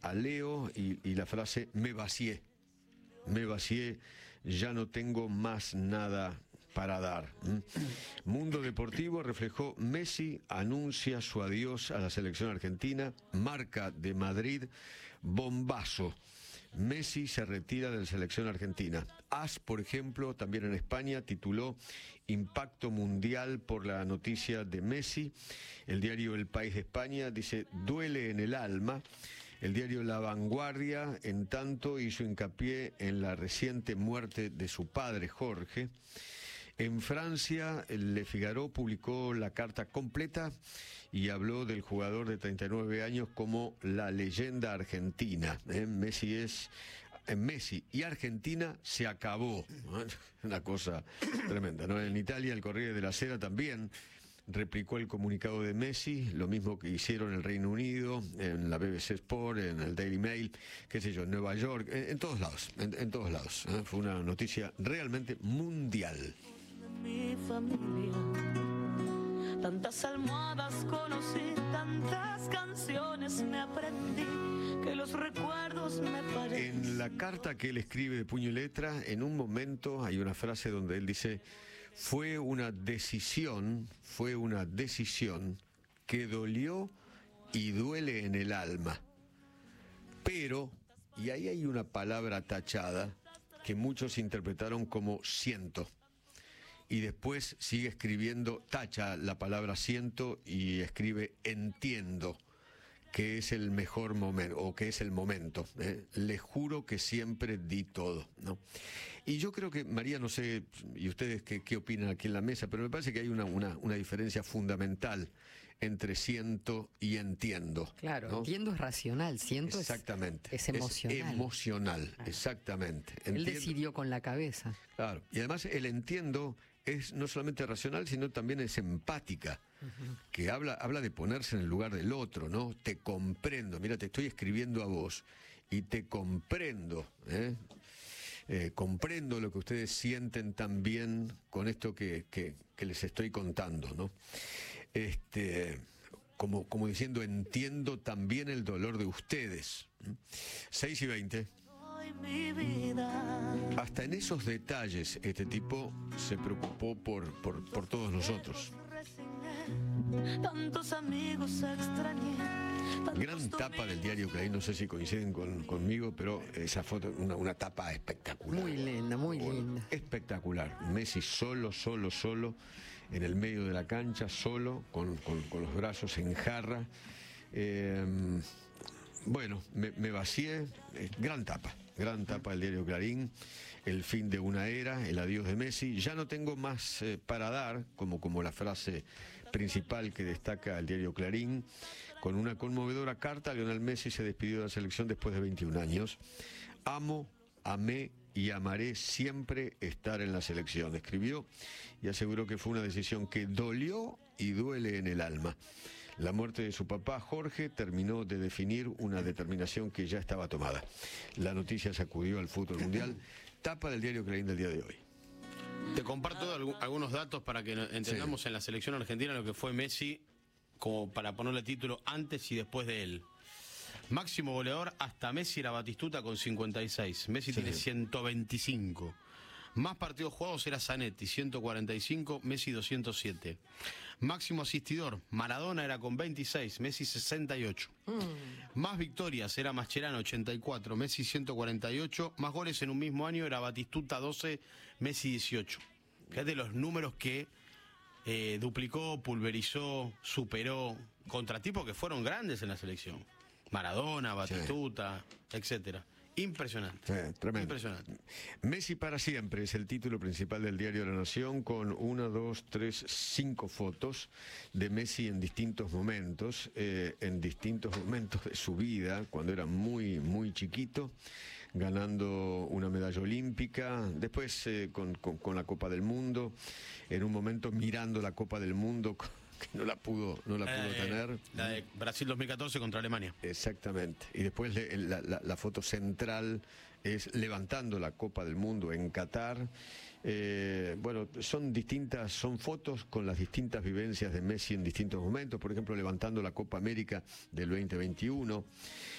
a Leo y la frase me vacié, ya no tengo más nada para dar. Mundo Deportivo reflejó: Messi anuncia su adiós a la selección argentina. Marca de Madrid: bombazo, Messi se retira de la selección argentina. AS, por ejemplo, también en España, tituló impacto mundial por la noticia de Messi. El diario El País de España dice duele en el alma. El diario La Vanguardia, en tanto, hizo hincapié en la reciente muerte de su padre, Jorge. En Francia, el Le Figaro publicó la carta completa y habló del jugador de 39 años como la leyenda argentina. Messi y Argentina se acabó. Una cosa tremenda, ¿no? En Italia, el Corriere della Sera también replicó el comunicado de Messi, lo mismo que hicieron en el Reino Unido, en la BBC Sport, en el Daily Mail, qué sé yo, en Nueva York, en todos lados, en todos lados. Fue una noticia realmente mundial. Mi familia, tantas almohadas conocí, tantas canciones me aprendí, que los recuerdos me parecen. En la carta que él escribe de puño y letra, en un momento hay una frase donde él dice: fue una decisión que dolió y duele en el alma, pero, y ahí hay una palabra tachada que muchos interpretaron como siento. Y después sigue escribiendo, tacha la palabra siento y escribe entiendo, que es el mejor momento, o que es el momento. Le juro que siempre di todo, ¿no? Y yo creo que, María, no sé, y ustedes qué opinan aquí en la mesa, pero me parece que hay una diferencia fundamental entre siento y entiendo. Claro, ¿no? entiendo es racional, siento exactamente, es emocional. Es emocional, claro. Exactamente. Él decidió con la cabeza. Claro, y además el entiendo es no solamente racional, sino también es empática, que habla de ponerse en el lugar del otro, ¿no? Te comprendo, mira, te estoy escribiendo a vos y te comprendo, comprendo lo que ustedes sienten también con esto que les estoy contando, ¿no? Como diciendo, entiendo también el dolor de ustedes. 6:20. Mi vida. Hasta en esos detalles este tipo se preocupó por todos nosotros. Tantos amigos extrañé. Gran tapa del diario Clarín, no sé si coinciden conmigo, pero esa foto, una tapa espectacular. Muy linda, muy linda. Espectacular. Messi solo, en el medio de la cancha, solo, con los brazos en jarra. Bueno, me vacié. Gran tapa del diario Clarín. El fin de una era, el adiós de Messi. Ya no tengo más para dar, como la frase principal que destaca el diario Clarín. Con una conmovedora carta, Lionel Messi se despidió de la selección después de 21 años. Amé y amaré siempre estar en la selección, escribió, y aseguró que fue una decisión que dolió y duele en el alma. La muerte de su papá, Jorge, terminó de definir una determinación que ya estaba tomada. La noticia sacudió al fútbol mundial. Tapa del diario Clarín del día de hoy. Te comparto algunos datos para que entendamos en la selección argentina lo que fue Messi, como para ponerle título antes y después de él. Máximo goleador hasta Messi era Batistuta con 56. Messi tiene 125. Más partidos jugados era Zanetti, 145, Messi 207. Máximo asistidor, Maradona era con 26, Messi 68. Más victorias era Mascherano, 84, Messi 148. Más goles en un mismo año era Batistuta 12, Messi 18. Fíjate los números que duplicó, pulverizó, superó contra tipos que fueron grandes en la selección. Maradona, Batistuta, etcétera. Impresionante. Tremendo. Impresionante. Messi para siempre es el título principal del diario La Nación, con 1, 2, 3, 5 fotos de Messi en distintos momentos de su vida, cuando era muy, muy chiquito, ganando una medalla olímpica, después con la Copa del Mundo, en un momento mirando la Copa del Mundo, que no la pudo tener. La de Brasil 2014 contra Alemania. Exactamente. Y después la foto central es levantando la Copa del Mundo en Qatar. Bueno, son fotos con las distintas vivencias de Messi en distintos momentos. Por ejemplo, levantando la Copa América del 2021.